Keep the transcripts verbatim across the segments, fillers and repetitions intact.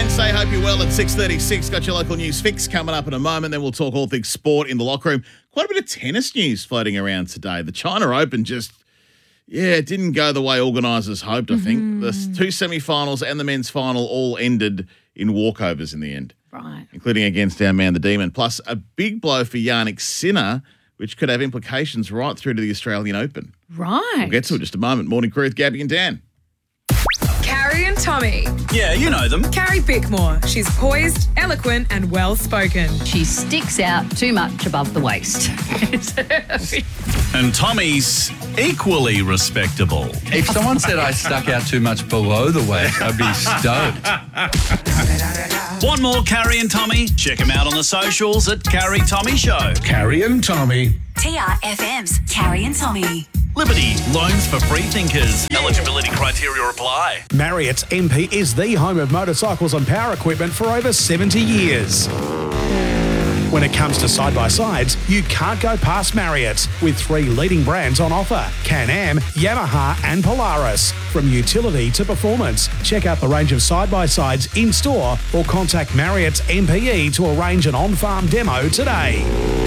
Wednesday. Hope you're well at six thirty-six. Got your local news fix coming up in a moment. Then we'll talk all things sport in the locker room. Quite a bit of tennis news floating around today. The China Open just, yeah, it didn't go the way organisers hoped, I think. Mm-hmm. The two semi-finals and the men's final all ended in walkovers in the end. Right. Including against our man, the Demon. Plus a big blow for Jannik Sinner, which could have implications right through to the Australian Open. Right. We'll get to it in just a moment. Morning crew with Gabby and Dan. Carrie and Tommy. Yeah, you know them. Carrie Bickmore. She's poised, eloquent and well-spoken. She sticks out too much above the waist. And Tommy's equally respectable. If someone said I stuck out too much below the waist, I'd be stoked. Want more Carrie and Tommy? Check them out on the socials at Carrie Tommy Show. Carrie and Tommy. T R F M's Carrie and Tommy. Liberty, loans for free thinkers. Eligibility criteria apply. Marriott's M P is the home of motorcycles and power equipment for over seventy years. When it comes to side-by-sides, you can't go past Marriott, with three leading brands on offer: Can-Am, Yamaha and Polaris. From utility to performance, check out the range of side-by-sides in-store or contact Marriott's M P E to arrange an on-farm demo today.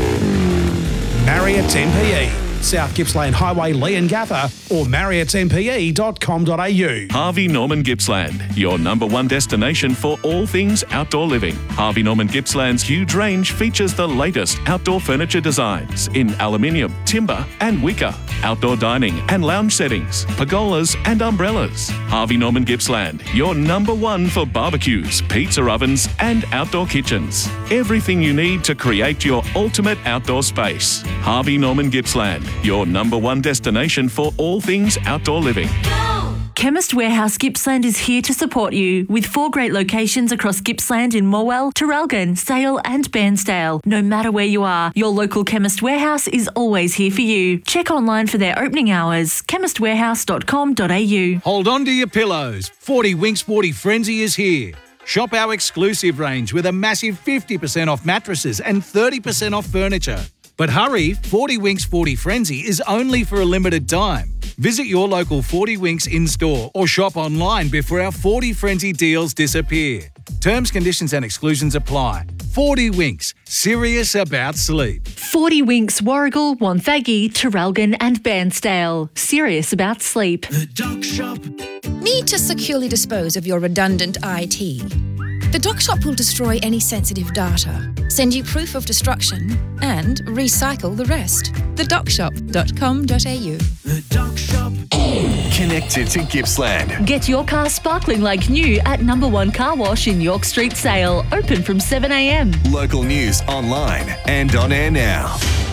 Marriott's M P E, South Gippsland Highway, Leongatha, or marriotts m p e dot com dot a u. Harvey Norman Gippsland, your number one destination for all things outdoor living. Harvey Norman Gippsland's huge range features the latest outdoor furniture designs in aluminium, timber and wicker, outdoor dining and lounge settings, pergolas and umbrellas. Harvey Norman Gippsland, your number one for barbecues, pizza ovens and outdoor kitchens. Everything you need to create your ultimate outdoor space. Harvey Norman Gippsland, your number one destination for all things outdoor living. Chemist Warehouse Gippsland is here to support you with four great locations across Gippsland in Morwell, Traralgon, Sale and Bairnsdale. No matter where you are, your local Chemist Warehouse is always here for you. Check online for their opening hours, chemist warehouse dot com dot a u. Hold on to your pillows. forty Winks forty Frenzy is here. Shop our exclusive range with a massive fifty percent off mattresses and thirty percent off furniture. But hurry, forty Winks forty Frenzy is only for a limited time. Visit your local forty Winks in-store or shop online before our forty Frenzy deals disappear. Terms, conditions and exclusions apply. forty Winks, serious about sleep. forty Winks, Warragul, Wonthaggi, Traralgon and Bairnsdale. Serious about sleep. The Doc Shop. Need to securely dispose of your redundant I T? The Doc Shop will destroy any sensitive data, send you proof of destruction, and recycle the rest. the doc shop dot com dot a u. The Doc Shop. Connected to Gippsland. Get your car sparkling like new at Number One Car Wash in York Street Sale. Open from seven a m. Local news online and on air now.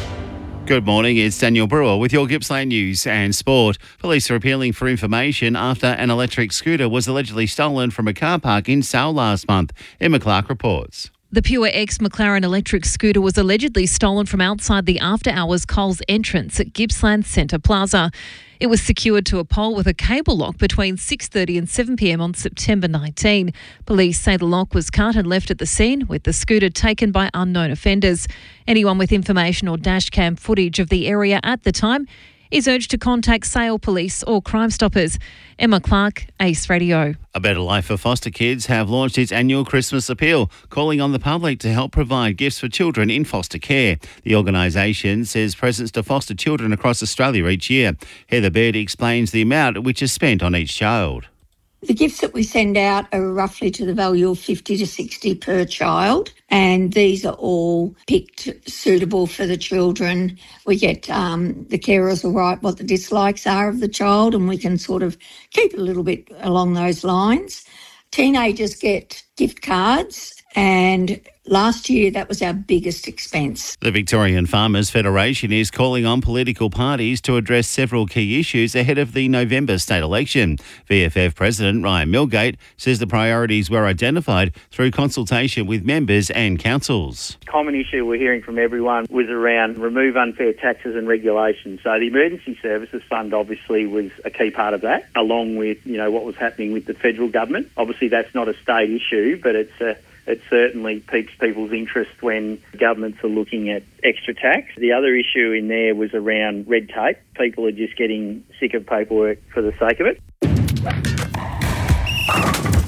Good morning, it's Daniel Brewer with your Gippsland news and sport. Police are appealing for information after an electric scooter was allegedly stolen from a car park in Sale last month. Emma Clark reports. The Pure X McLaren electric scooter was allegedly stolen from outside the after-hours Coles entrance at Gippsland Centre Plaza. It was secured to a pole with a cable lock between six thirty and seven p m on September nineteenth. Police say the lock was cut and left at the scene, with the scooter taken by unknown offenders. Anyone with information or dashcam footage of the area at the time is urged to contact Sale Police or Crime Stoppers. Emma Clark, Ace Radio. A Better Life for Foster Kids have launched its annual Christmas appeal, calling on the public to help provide gifts for children in foster care. The organisation says presents to foster children across Australia each year. Heather Baird explains the amount which is spent on each child. The gifts that we send out are roughly to the value of fifty to sixty per child, and these are all picked suitable for the children. We get um, the carers will write what the dislikes are of the child, and we can sort of keep it a little bit along those lines. Teenagers get gift cards, and last year that was our biggest expense. The Victorian Farmers Federation is calling on political parties to address several key issues ahead of the November state election. V F F President Ryan Milgate says the priorities were identified through consultation with members and councils. Common issue we're hearing from everyone was around remove unfair taxes and regulations. So the Emergency Services Fund obviously was a key part of that, along with, you know, what was happening with the federal government. Obviously that's not a state issue, but it's a It certainly piques people's interest when governments are looking at extra tax. The other issue in there was around red tape. People are just getting sick of paperwork for the sake of it.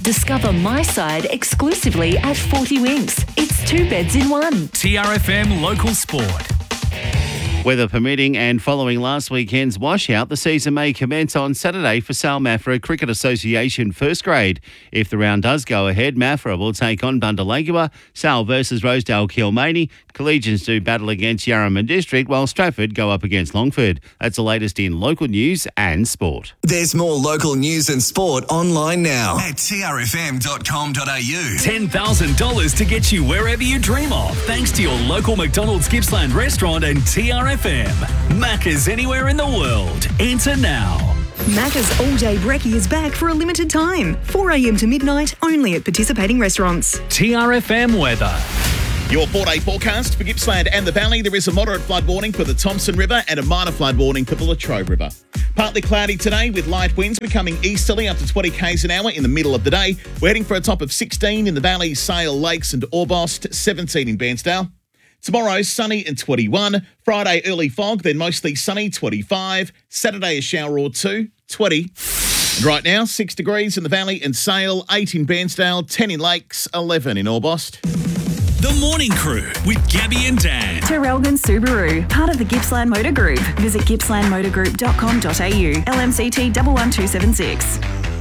Discover My Side exclusively at forty Winks. It's two beds in one. T R F M Local Sport. Weather permitting and following last weekend's washout, the season may commence on Saturday for Sal Maffra Cricket Association First Grade. If the round does go ahead, Maffra will take on Bundalagua, Sal versus Rosedale Kilmany, Collegians do battle against Yarraman District, while Stratford go up against Longford. That's the latest in local news and sport. There's more local news and sport online now at t r f m dot com dot a u. ten thousand dollars to get you wherever you dream of, thanks to your local McDonald's Gippsland restaurant and T R F M. Macca's anywhere in the world. Enter now. Macca's All Day Brekkie is back for a limited time. four a.m. to midnight, only at participating restaurants. T R F M weather. Your four-day forecast for Gippsland and the Valley. There is a moderate flood warning for the Thompson River and a minor flood warning for the Latrobe River. Partly cloudy today with light winds becoming easterly up to twenty k's an hour in the middle of the day. We're heading for a top of sixteen in the Valley, Sale, Lakes and Orbost, seventeen in Bairnsdale. Tomorrow, sunny and twenty-one. Friday, early fog, then mostly sunny, twenty-five. Saturday, a shower or two, twenty. And right now, six degrees in the Valley and Sale, eight in Bairnsdale, ten in Lakes, eleven in Orbost. The Morning Crew with Gabby and Dan. Terrelgan Subaru, part of the Gippsland Motor Group. Visit gippsland motor group dot com dot a u. L M C T one one two seven six.